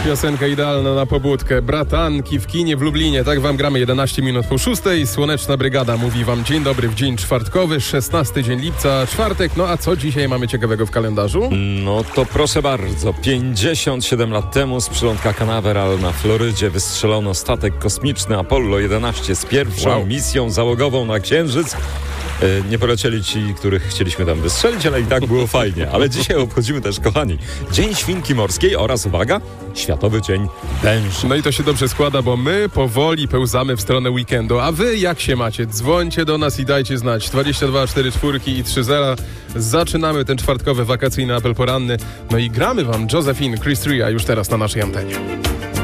Piosenka idealna na pobudkę. Bratanki w kinie w Lublinie. Tak wam gramy 11 minut po 6. Słoneczna Brygada mówi wam dzień dobry w dzień czwartkowy, 16 dzień lipca, czwartek. No a co dzisiaj mamy ciekawego w kalendarzu? No to proszę bardzo. 57 lat temu z przylądka Canaveral na Florydzie wystrzelono statek kosmiczny Apollo 11 z pierwszą misją załogową na Księżyc. Nie polecieli ci, których chcieliśmy tam wystrzelić, ale i tak było fajnie. Ale dzisiaj obchodzimy też, kochani, Dzień Świnki Morskiej oraz, uwaga, Światowy Dzień Węża. No i to się dobrze składa, bo my powoli pełzamy w stronę weekendu. A wy jak się macie? Dzwońcie do nas i dajcie znać. 22 44 i 30. Zaczynamy ten czwartkowy wakacyjny apel poranny. No i gramy wam Josephine, Chris Ria już teraz na naszej antenie.